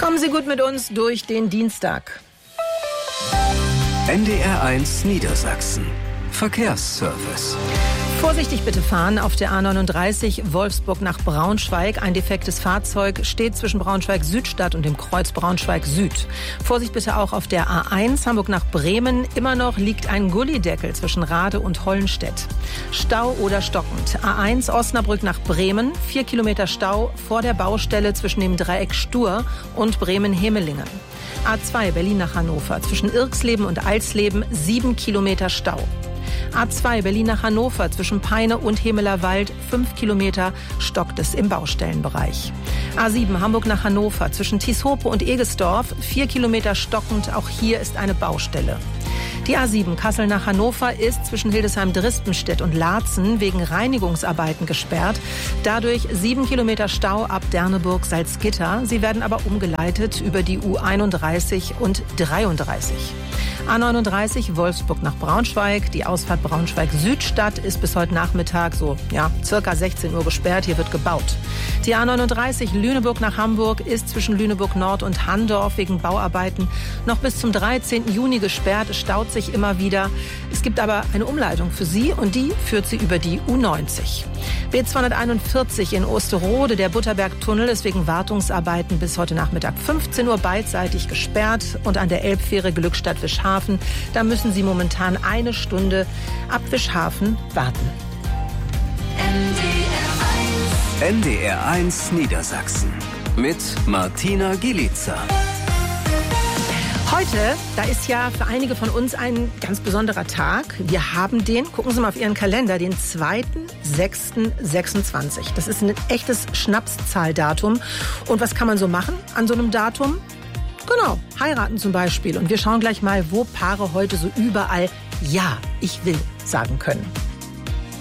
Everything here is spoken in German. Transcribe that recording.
Kommen Sie gut mit uns durch den Dienstag. NDR1 Niedersachsen. Verkehrsservice. Vorsichtig bitte fahren auf der A39 Wolfsburg nach Braunschweig. Ein defektes Fahrzeug steht zwischen Braunschweig-Südstadt und dem Kreuz Braunschweig-Süd. Vorsicht bitte auch auf der A1 Hamburg nach Bremen. Immer noch liegt ein Gullideckel zwischen Rade und Hollenstedt. Stau oder stockend. A1 Osnabrück nach Bremen. 4 Kilometer Stau vor der Baustelle zwischen dem Dreieck Stur und Bremen-Hemelingen. A2 Berlin nach Hannover. Zwischen Irxleben und Alsleben 7 Kilometer Stau. A2 Berlin nach Hannover zwischen Peine und Hemelerwald 5 Kilometer stockt es im Baustellenbereich. A7 Hamburg nach Hannover zwischen Tieshope und Egesdorf 4 Kilometer stockend, auch hier ist eine Baustelle. Die A7 Kassel nach Hannover ist zwischen Hildesheim-Dristenstedt und Laatzen wegen Reinigungsarbeiten gesperrt. Dadurch 7 Kilometer Stau ab Derneburg-Salzgitter. Sie werden aber umgeleitet über die U31 und 33. A39 Wolfsburg nach Braunschweig. Die Ausfahrt Braunschweig-Südstadt ist bis heute Nachmittag circa 16 Uhr gesperrt. Hier wird gebaut. Die A39 Lüneburg nach Hamburg ist zwischen Lüneburg-Nord und Handorf wegen Bauarbeiten noch bis zum 13. Juni gesperrt. Es staut sich immer wieder. Es gibt aber eine Umleitung für Sie und die führt Sie über die U90. B241 in Osterode. Der Butterbergtunnel ist wegen Wartungsarbeiten bis heute Nachmittag 15 Uhr beidseitig gesperrt. Und an der Elbfähre Glückstadt-Wischhafen, da müssen Sie momentan 1 Stunde ab Wischhafen warten. NDR1 Niedersachsen mit Martina Gielitzer. Heute, da ist ja für einige von uns ein ganz besonderer Tag. Wir haben gucken Sie mal auf Ihren Kalender, den 2.6.26. Das ist ein echtes Schnapszahldatum. Und was kann man so machen an so einem Datum? Genau, heiraten zum Beispiel. Und wir schauen gleich mal, wo Paare heute so überall Ja, ich will sagen können.